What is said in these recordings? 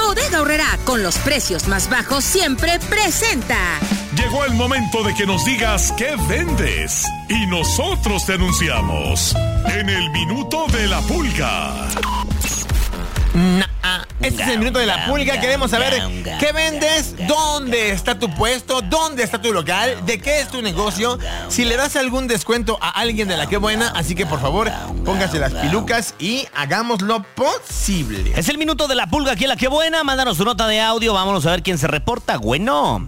Bodega Aurrerá, con los precios más bajos siempre presenta. Llegó el momento de que nos digas qué vendes y nosotros te anunciamos en el Minuto de la Pulga. Este es el Minuto de la Pulga. Queremos saber qué vendes, dónde está tu puesto, dónde está tu local, de qué es tu negocio, si le das algún descuento a alguien de La Qué Buena. Así que por favor, póngase las pilucas y hagamos lo posible. Es el Minuto de la Pulga aquí en La Qué Buena. Mándanos tu nota de audio, vámonos a ver quién se reporta. Bueno.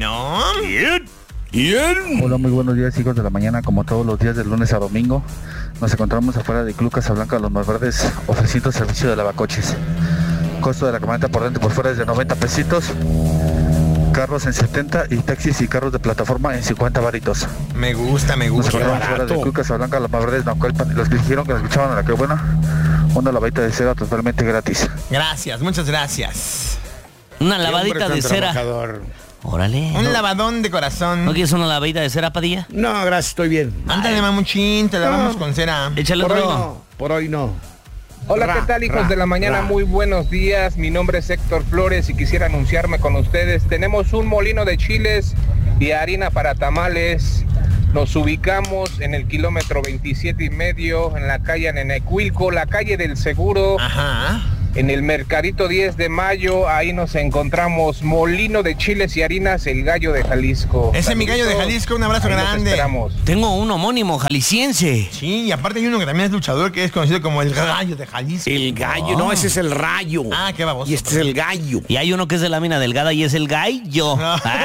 Hola, muy buenos días, hijos de la mañana. Como todos los días de lunes a domingo, nos encontramos afuera de Club Casablanca Los Malverdes ofreciendo servicio de lavacoches. Costo de la camioneta por dentro y por fuera es de 90 pesitos. Carros en 70 y taxis y carros de plataforma en 50 varitos. Me gusta. Nos encontramos afuera de Club Casablanca Los Malverdes, Naucalpan. Los que dijeron que nos escuchaban a La Qué Buena, una lavadita de cera totalmente gratis. Gracias, muchas gracias. Una lavadita de cera. Órale. Un lavadón de corazón. ¿No quieres una lavadita de cera, Padilla? No, gracias, estoy bien. Ándale, mamuchín, te lavamos con cera. Échale otro. Por hoy no. Hola, ¿qué tal, hijos de la mañana? Muy buenos días. Mi nombre es Héctor Flores y quisiera anunciarme con ustedes. Tenemos un molino de chiles y harina para tamales. Nos ubicamos en el kilómetro 27.5 en la calle Nenecuilco, la calle del Seguro. Ajá. En el Mercadito 10 de Mayo, ahí nos encontramos. Molino de chiles y harinas, el Gallo de Jalisco. Ese es mi Gallo de Jalisco, un abrazo grande. Tengo un homónimo jalisciense. Sí, y aparte hay uno que también es luchador, que es conocido como el Gallo de Jalisco. El Gallo, no, ese es el Rayo. Ah, qué baboso. Y este es el Gallo. Y hay uno que es de lámina delgada y es el Gallo.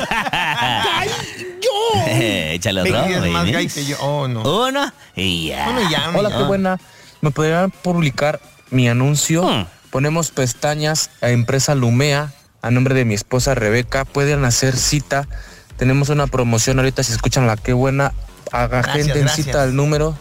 Échale otro. Es más gay que yo. Oh, no. Uno y ya. Hola, Qué Buena. ¿Me podrían publicar mi anuncio? Ponemos pestañas a empresa Lumea a nombre de mi esposa Rebeca. Pueden hacer cita. Tenemos una promoción ahorita. Si escuchan La Qué Buena, haga gente en cita al número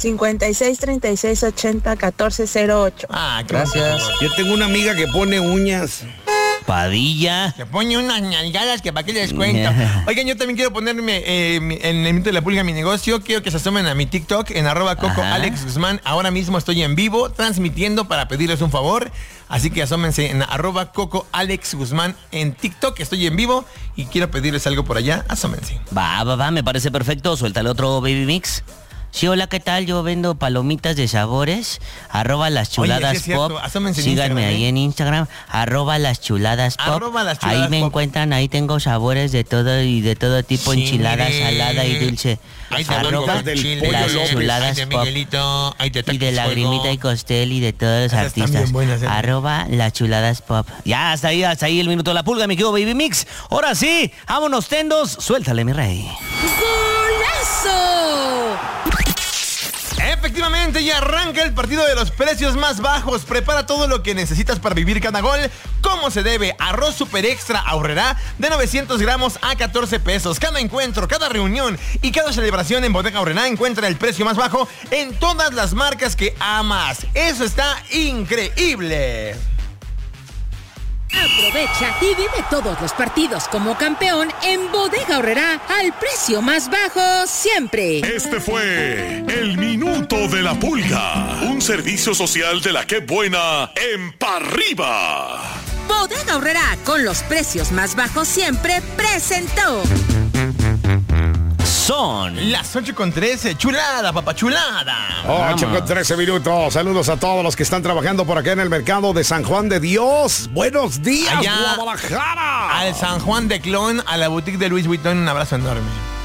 5636801408. Gracias. Yo tengo una amiga que pone uñas. Padilla. Que pone unas nalgadas que para qué les cuento. Oigan, yo también quiero ponerme en el Minuto de la Pulga mi negocio. Quiero que se asomen a mi TikTok en @Coco Alex Guzmán. Ahora mismo estoy en vivo transmitiendo para pedirles un favor. Así que asómense en @Coco Alex Guzmán en TikTok. Estoy en vivo y quiero pedirles algo por allá. Asómense. Va, me parece perfecto. Suéltale otro Baby Mix. Sí, hola, ¿qué tal? Yo vendo palomitas de sabores, @laschuladas_pop. Síganme ahí en Instagram, @laschuladas_pop. Ahí me encuentran, ahí tengo sabores de todo y de todo tipo, enchilada, salada y dulce. @laschuladas_pop. Y de Lagrimita y Costel y de todos los artistas. @laschuladas_pop. Ya, hasta ahí el Minuto de la Pulga, mi querido Baby Mix. Ahora sí, vámonos tendos, suéltale, mi rey. ¡Golazo! Efectivamente, ya arranca el partido de los precios más bajos. Prepara todo lo que necesitas para vivir cada gol como se debe. Arroz Super Extra Aurrerá de 900 gramos a 14 pesos. Cada encuentro, cada reunión y cada celebración en Bodega Aurrerá encuentra el precio más bajo en todas las marcas que amas. Eso está increíble. Aprovecha y vive todos los partidos como campeón en Bodega Aurrerá al precio más bajo siempre. Este fue el Minuto de la Pulga, un servicio social de La Qué Buena en Parriba. Bodega Aurrerá, con los precios más bajos siempre, presentó. Son las 8:13. Chulada, papá, chulada. 8:13 minutos. Saludos a todos los que están trabajando por acá en el mercado de San Juan de Dios. Buenos días, allá, Guadalajara. Al San Juan de Clon, a la boutique de Louis Vuitton, un abrazo enorme.